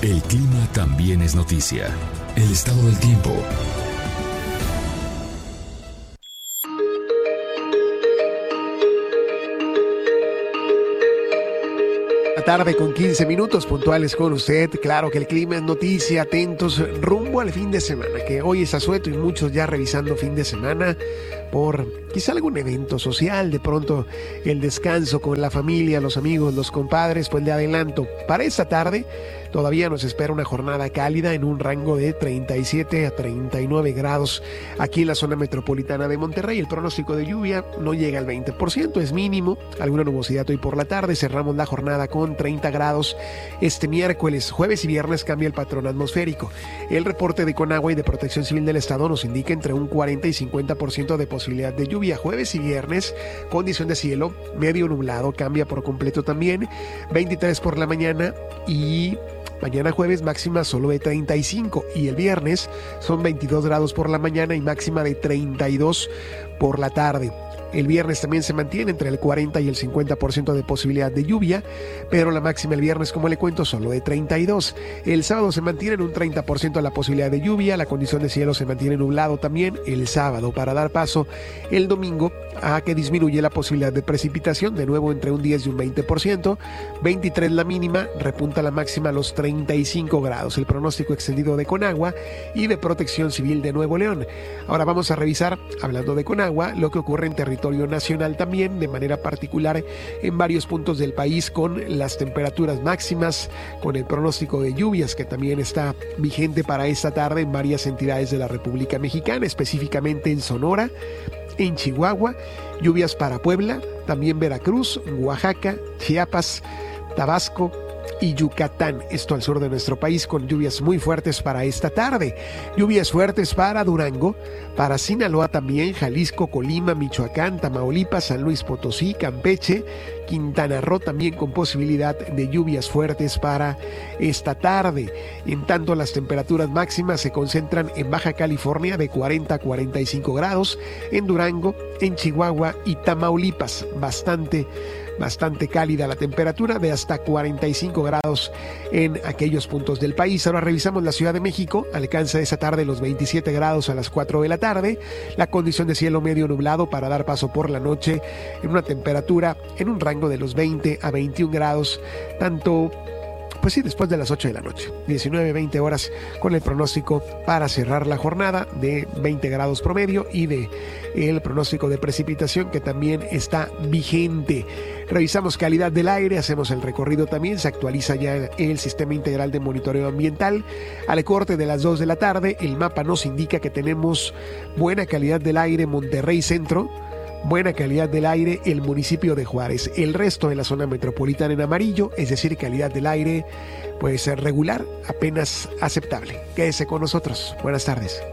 El clima también es noticia. El estado del tiempo. Tarde con 15 minutos puntuales con usted. Claro que el clima es noticia. Atentos rumbo al fin de semana, que hoy es asueto y muchos ya revisando fin de semana por quizá algún evento social, de pronto el descanso con la familia, los amigos, los compadres. Pues le adelanto, para esta tarde todavía nos espera una jornada cálida en un rango de 37 a 39 grados aquí en la zona metropolitana de Monterrey. El pronóstico de lluvia no llega al 20%, es mínimo, alguna nubosidad hoy por la tarde. Cerramos la jornada con 30 grados este miércoles. Jueves y viernes cambia el patrón atmosférico. El reporte de Conagua y de Protección Civil del Estado nos indica entre un 40 y 50% de posibilidad de lluvia. Jueves y viernes, condición de cielo medio nublado, cambia por completo también. 23 por la mañana y mañana jueves máxima solo de 35 y el viernes son 22 grados por la mañana y máxima de 32 por la tarde. El viernes también se mantiene entre el 40 y el 50% de posibilidad de lluvia, pero la máxima el viernes, como le cuento, solo de 32. El sábado se mantiene en un 30% la posibilidad de lluvia, la condición de cielo se mantiene nublado también el sábado, para dar paso el domingo a que disminuye la posibilidad de precipitación, de nuevo entre un 10 y un 20%, 23 la mínima, repunta la máxima a los 35 grados. El pronóstico extendido de Conagua y de Protección Civil de Nuevo León. Ahora vamos a revisar, hablando de Conagua, lo que ocurre en territorio nacional también, de manera particular en varios puntos del país, con las temperaturas máximas, con el pronóstico de lluvias que también está vigente para esta tarde en varias entidades de la República Mexicana, específicamente en Sonora, en Chihuahua, lluvias para Puebla, también Veracruz, Oaxaca, Chiapas, Tabasco y Yucatán, esto al sur de nuestro país, con lluvias muy fuertes para esta tarde. Lluvias fuertes para Durango, para Sinaloa también, Jalisco, Colima, Michoacán, Tamaulipas, San Luis Potosí, Campeche, Quintana Roo también con posibilidad de lluvias fuertes para esta tarde. En tanto, las temperaturas máximas se concentran en Baja California de 40 a 45 grados, en Durango, en Chihuahua y Tamaulipas, bastante cálida la temperatura, de hasta 45 grados en aquellos puntos del país. Ahora revisamos la Ciudad de México, alcanza esa tarde los 27 grados a las 4 de la tarde, la condición de cielo medio nublado para dar paso por la noche en una temperatura en un rango de los 20 a 21 grados, tanto pues sí, después de las 8 de la noche, 19-20 horas, con el pronóstico para cerrar la jornada de 20 grados promedio y de el pronóstico de precipitación que también está vigente. Revisamos calidad del aire, hacemos el recorrido también, se actualiza ya el sistema integral de monitoreo ambiental. Al corte de las 2 de la tarde, el mapa nos indica que tenemos buena calidad del aire Monterrey Centro, buena calidad del aire el municipio de Juárez, el resto de la zona metropolitana en amarillo, es decir, calidad del aire pues regular, apenas aceptable. Quédese con nosotros. Buenas tardes.